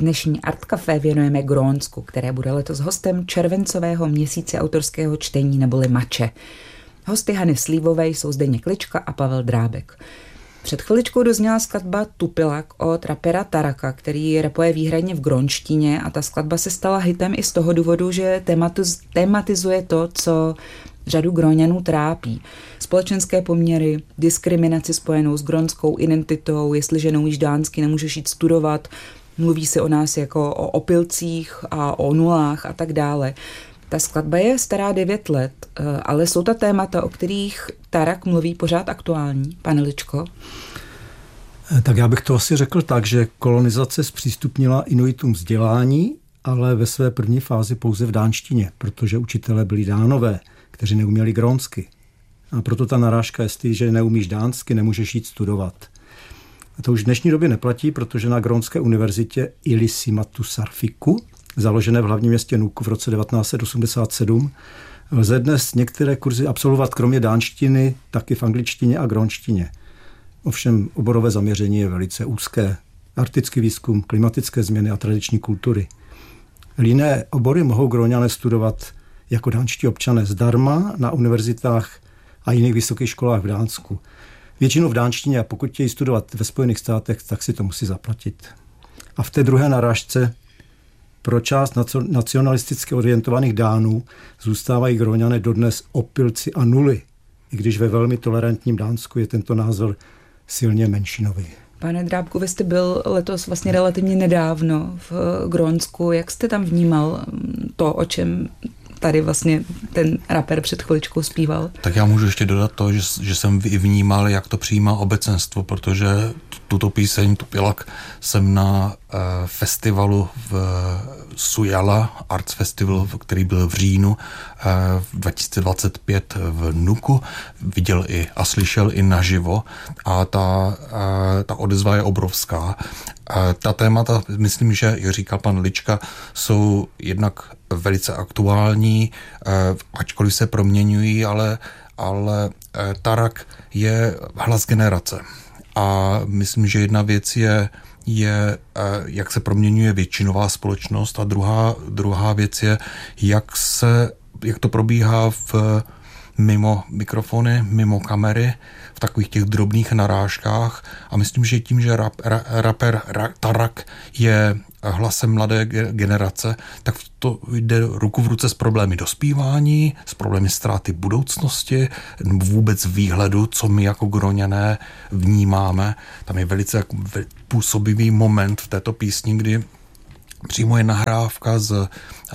Dnešní Art Café věnujeme Grónsku, které bude letos hostem červencového měsíce autorského čtení neboli Mače. Hosty Hany Slívové jsou Zdeněk Lička a Pavel Drábek. Před chviličkou dozněla skladba Tupilak od rapera Taraka, který rapuje výhradně v grónštině, a ta skladba se stala hitem i z toho důvodu, že tematizuje to, co řadu Gróňanů trápí. Společenské poměry, diskriminaci spojenou s grónskou identitou, jestliže neumíš dánsky, nemůžeš jít studovat, mluví se o nás jako o opilcích a o nulách a tak dále. Ta skladba je stará 9 let, ale jsou ta témata, o kterých Tarak mluví, pořád aktuální. Pane Ličko? Tak já bych to asi řekl tak, že kolonizace zpřístupnila Inuitům vzdělání, ale ve své první fázi pouze v dánštině, protože učitelé byli Dánové, kteří neuměli grónsky. A proto ta narážka, jestliže neumíš dánsky, nemůžeš jít studovat. A to už v dnešní době neplatí, protože na Grónské univerzitě Ilisimatusarfiku, založené v hlavním městě Nuku v roce 1987, lze dnes některé kurzy absolvovat kromě dánštiny, taky v angličtině a grónštině. Ovšem oborové zaměření je velice úzké. Arktický výzkum, klimatické změny a tradiční kultury. Jiné obory mohou Gróňané studovat jako dánští občané zdarma na univerzitách a jiných vysokých školách v Dánsku. Většinou v dánštině, a pokud chtějí studovat ve Spojených státech, tak si to musí zaplatit. A v té druhé narážce pro část nacionalisticky orientovaných Dánů zůstávají Gróňané dodnes opilci a nuly, i když ve velmi tolerantním Dánsku je tento názor silně menšinový. Pane Drábku, vy jste byl letos vlastně relativně nedávno v Grónsku. Jak jste tam vnímal to, o čem tady vlastně ten rapper před chviličkou zpíval? Tak já můžu ještě dodat to, že jsem vnímal, jak to přijímá obecenstvo, protože tuto píseň Tupilak jsem na festivalu v Sujala, Arts Festival, který byl v říjnu 2025 v Nuku, viděl a slyšel i naživo, a ta odezva je obrovská. Ta témata, myslím, že, jak říkal pan Lička, jsou jednak velice aktuální, ačkoliv se proměňují, ale Tarak je hlas generace. A myslím, že jedna věc je, jak se proměňuje většinová společnost, a druhá věc je, jak to probíhá mimo mikrofony, mimo kamery, v takových těch drobných narážkách. A myslím, že tím, že rapper Tarak je hlasem mladé generace, tak to jde ruku v ruce s problémy dospívání, s problémy ztráty budoucnosti, vůbec výhledu, co my jako Gróňané vnímáme. Tam je velice působivý moment v této písni, kdy přímo je nahrávka z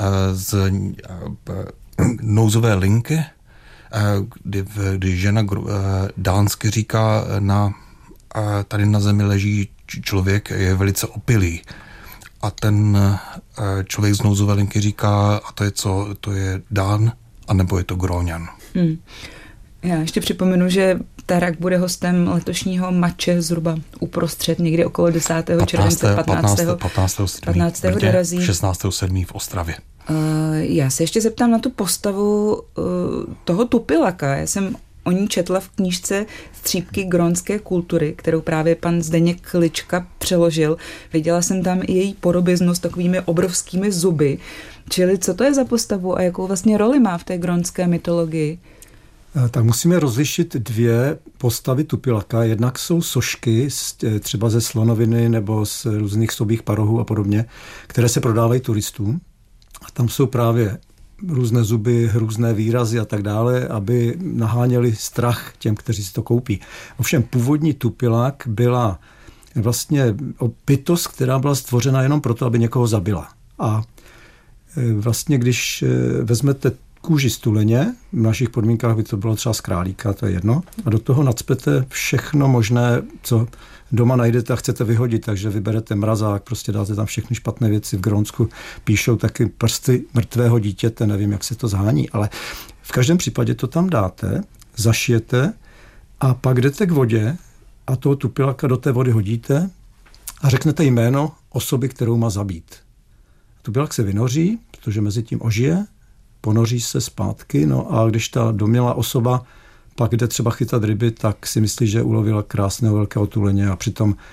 nouzové linky, kdy žena dánsky říká, tady na zemi leží člověk, je velice opilý. A ten člověk z nouzové linky říká, a to je co? To je Dán, anebo je to Gróňan? Já ještě připomenu, že Tarak bude hostem letošního Mače zhruba uprostřed, někdy okolo 10. července, 15. dorazí. 16.7. v Ostravě. Já se ještě zeptám na tu postavu toho Tupilaka. Já jsem o ní četla v knížce Střípky grónské kultury, kterou právě pan Zdeněk Lička přeložil. Viděla jsem tam i její podobiznu s takovými obrovskými zuby. Čili co to je za postavu a jakou vlastně roli má v té grónské mytologii? Tak musíme rozlišit dvě postavy Tupilaka. Jednak jsou sošky třeba ze slonoviny nebo z různých sobých parohů a podobně, které se prodávají turistům. A tam jsou právě různé zuby, různé výrazy a tak dále, aby naháněli strach těm, kteří si to koupí. Ovšem původní Tupilak byla vlastně bytost, která byla stvořena jenom proto, aby někoho zabila. A vlastně, když vezmete kůži z tuleně, v našich podmínkách by to bylo třeba z králíka, to je jedno, a do toho nacpete všechno možné, co doma najdete a chcete vyhodit, takže vyberete mrazák, prostě dáte tam všechny špatné věci. V Grónsku píšou taky prsty mrtvého dítěte, nevím, jak se to zhání, ale v každém případě to tam dáte, zašijete a pak jdete k vodě a toho Tupilaka do té vody hodíte a řeknete jméno osoby, kterou má zabít. Tupilak se vynoří, protože mezi tím ožije, ponoří se zpátky, no a když ta domnělá osoba pak jde třeba chytat ryby, tak si myslí, že ulovila krásného velkého tuleně a přitom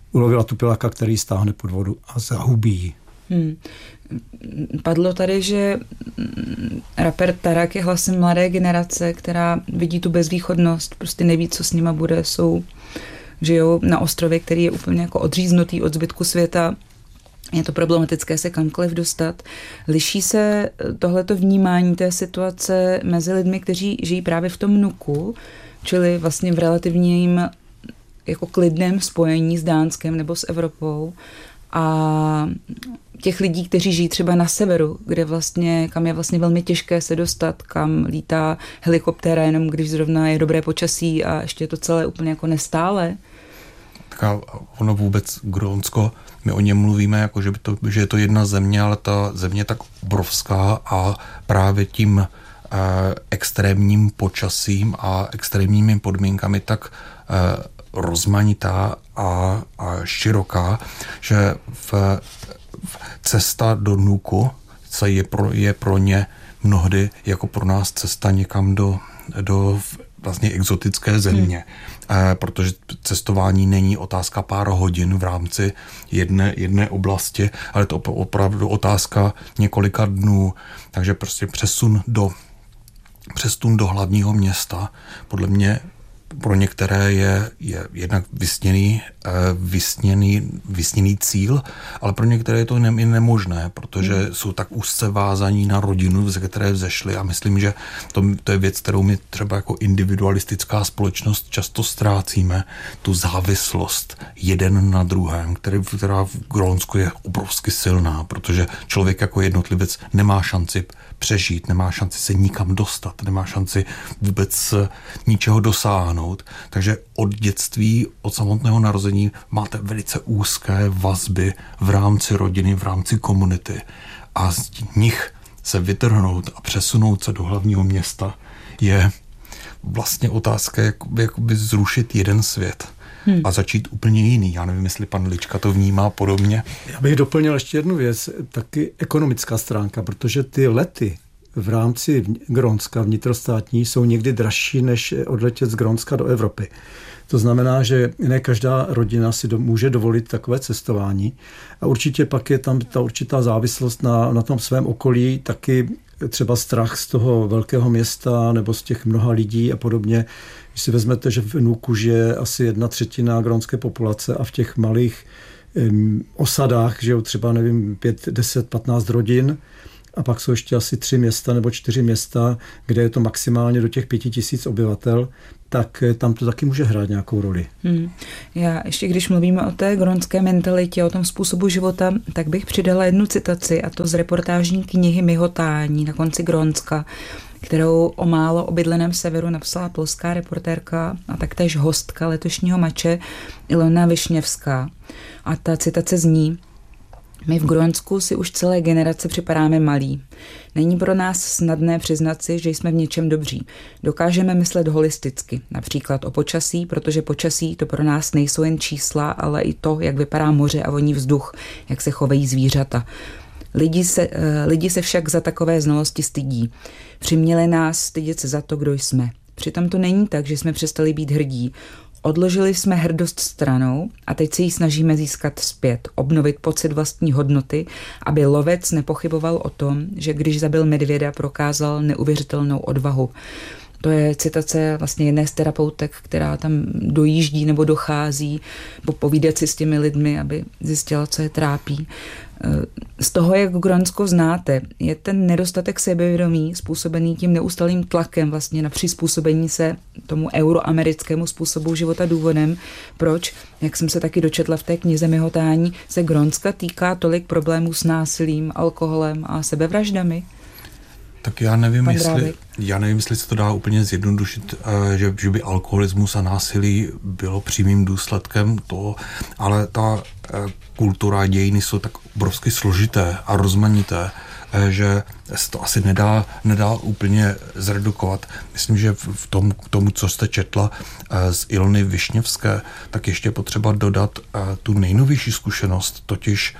ulovila tupilaka, který stáhne pod vodu a zahubí. Padlo tady, že rapper Tarak je hlasem mladé generace, která vidí tu bezvýchodnost, prostě neví, co s nima bude, žijou na ostrově, který je úplně jako odříznutý od zbytku světa. Je to problematické se kamkoliv dostat. Liší se tohleto vnímání té situace mezi lidmi, kteří žijí právě v tom Nuku, čili vlastně v relativním jako klidném spojení s Dánskem nebo s Evropou, a těch lidí, kteří žijí třeba na severu, kam je vlastně velmi těžké se dostat, kam lítá helikoptéra jenom když zrovna je dobré počasí a ještě je to celé úplně jako nestále. Tak ono vůbec Grónsko, my o něm mluvíme, jako že je to jedna země, ale ta země je tak obrovská a právě tím extrémním počasím a extrémními podmínkami tak rozmanitá a široká, že cesta do Nuku je pro ně mnohdy jako pro nás cesta někam do vlastně exotické země. Protože cestování není otázka pár hodin v rámci jedné oblasti, ale to opravdu otázka několika dnů. Takže prostě přesun do hlavního města podle mě pro některé je jednak vysněný cíl, ale pro některé je to nemožné, protože jsou tak úzce vázaní na rodinu, ze které vzešli, a myslím, že to je věc, kterou my třeba jako individualistická společnost často ztrácíme, tu závislost jeden na druhém, která v Grónsku je obrovsky silná, protože člověk jako jednotlivec nemá šanci přežít, nemá šanci se nikam dostat, nemá šanci vůbec ničeho dosáhnout. Takže od dětství, od samotného narození máte velice úzké vazby v rámci rodiny, v rámci komunity, a z nich se vytrhnout a přesunout se do hlavního města je vlastně otázka, jakoby zrušit jeden svět a začít úplně jiný. Já nevím, jestli pan Lička to vnímá podobně. Já bych doplnil ještě jednu věc, taky ekonomická stránka, protože ty lety v rámci Grónska vnitrostátní jsou někdy dražší, než odletět z Grónska do Evropy. To znamená, že ne každá rodina si může dovolit takové cestování, a určitě pak je tam ta určitá závislost na tom svém okolí, taky třeba strach z toho velkého města nebo z těch mnoha lidí a podobně. Když si vezmete, že v Nuku žije asi 1/3 grónské populace a v těch malých osadách žijou třeba, nevím, 5, 10, 15 rodin, a pak jsou ještě asi 3 města nebo 4 města, kde je to maximálně do těch 5 000 obyvatel, tak tam to taky může hrát nějakou roli. Já ještě, když mluvíme o té grónské mentalitě, o tom způsobu života, tak bych přidala jednu citaci, a to z reportážní knihy Myhotání na konci Grónska, kterou o málo obydleném severu napsala polská reportérka a taktéž hostka letošního Mače Ilona Višněvská. A ta citace zní: My v Grónsku si už celé generace připadáme malí. Není pro nás snadné přiznat si, že jsme v něčem dobří. Dokážeme myslet holisticky, například o počasí, protože počasí to pro nás nejsou jen čísla, ale i to, jak vypadá moře a voní vzduch, jak se chovají zvířata. Lidi se však za takové znalosti stydí. Přiměli nás stydět se za to, kdo jsme. Přitom to není tak, že jsme přestali být hrdí. Odložili jsme hrdost stranou a teď se ji snažíme získat zpět, obnovit pocit vlastní hodnoty, aby lovec nepochyboval o tom, že když zabil medvěda, prokázal neuvěřitelnou odvahu. To je citace vlastně jedné z terapeutek, která tam dojíždí nebo dochází povídat si s těmi lidmi, aby zjistila, co je trápí. Z toho, jak Grónsko znáte, je ten nedostatek sebevědomí způsobený tím neustálým tlakem vlastně na přizpůsobení se tomu euroamerickému způsobu života důvodem, proč, jak jsem se taky dočetla v té knize Myhotání, se Grónska týká tolik problémů s násilím, alkoholem a sebevraždami? Tak já nevím, jestli se to dá úplně zjednodušit, že by alkoholismus a násilí bylo přímým důsledkem toho, ale ta kultura a dějiny jsou tak obrovsky složité a rozmanité, že se to asi nedá úplně zredukovat. Myslím, že k tomu, co jste četla z Ilony Višněvské, tak ještě potřeba dodat tu nejnovější zkušenost, totiž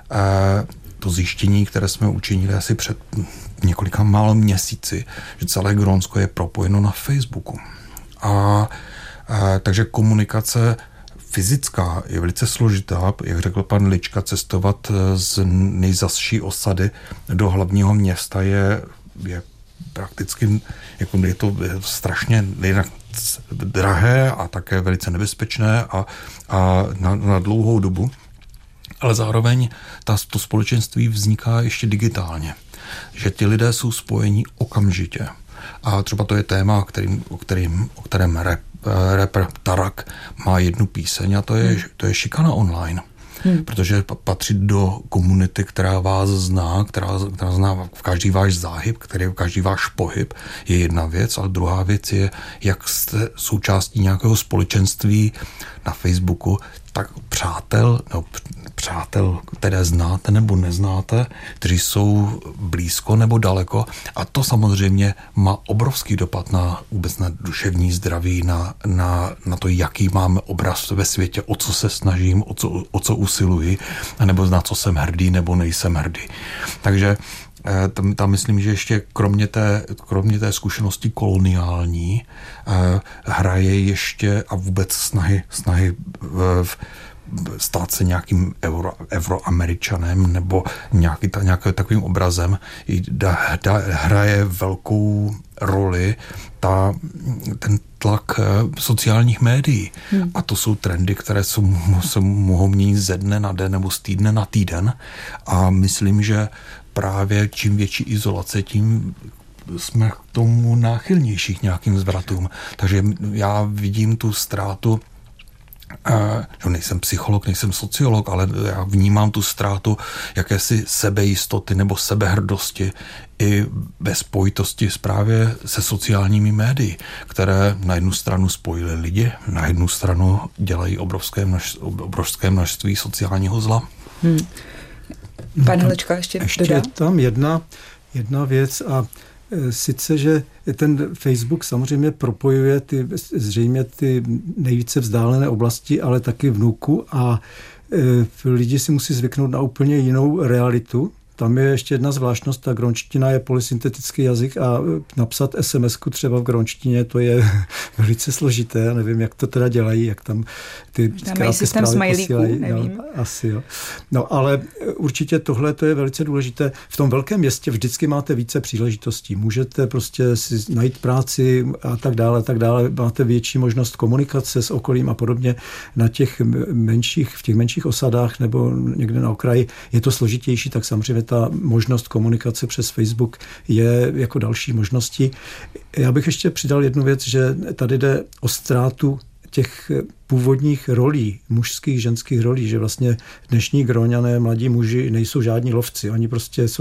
to zjištění, které jsme učinili asi před několika málo měsíci, že celé Grónsko je propojeno na Facebooku. Takže komunikace fyzická je velice složitá, jak řekl pan Lička, cestovat z nejzasší osady do hlavního města je prakticky, jako je to strašně drahé a také velice nebezpečné a na dlouhou dobu. Ale zároveň to společenství vzniká ještě digitálně. Že ti lidé jsou spojení okamžitě. A třeba to je téma, o kterém rapper Tarak má jednu píseň a to je šikana online. Protože patřit do komunity, která vás zná, která zná každý váš záhyb, každý váš pohyb, je jedna věc, ale druhá věc je, jak jste součástí nějakého společenství na Facebooku, tak přátel, které znáte nebo neznáte, kteří jsou blízko nebo daleko. A to samozřejmě má obrovský dopad na duševní zdraví, na to, jaký máme obraz ve světě, o co se snažím, o co usiluji, nebo na co jsem hrdý nebo nejsem hrdý. Takže tam myslím, že ještě kromě té zkušenosti koloniální hraje ještě a vůbec snahy stát se nějakým euroameričanem nebo nějakým takovým obrazem hraje velkou roli ten tlak sociálních médií. A to jsou trendy, které se mohou měnit ze dne na den nebo z týdne na týden. A myslím, že právě čím větší izolace, tím jsme k tomu náchylnější k nějakým zvratům. Takže já vidím tu ztrátu, nejsem psycholog, nejsem sociolog, ale já vnímám tu ztrátu jakési sebejistoty nebo sebehrdosti i ve spojitosti právě se sociálními médii, které na jednu stranu spojily lidi, na jednu stranu dělají obrovské množství sociálního zla. Pane Lička, ještě dodá? Je tam jedna věc a sice, že ten Facebook samozřejmě propojuje zřejmě ty nejvíce vzdálené oblasti, ale taky vnuku a lidi si musí zvyknout na úplně jinou realitu. Tam je ještě jedna zvláštnost, ta gronština je polysyntetický jazyk a napsat SMS-ku třeba v gronštině, to je velice složité, já nevím, jak to teda dělají, jak tam ty krátké zprávy posílají. Nevím. No, asi jo. No, ale určitě tohle to je velice důležité. V tom velkém městě vždycky máte více příležitostí. Můžete prostě si najít práci a tak dále. Máte větší možnost komunikace s okolím a podobně. V těch menších osadách nebo někde na okraji je to složitější, tak samozřejmě ta možnost komunikace přes Facebook je jako další možnosti. Já bych ještě přidal jednu věc, že tady jde o ztrátu těch původních rolí, mužských, ženských rolí, že vlastně dnešní Gróňané, mladí muži, nejsou žádní lovci. Oni prostě jsou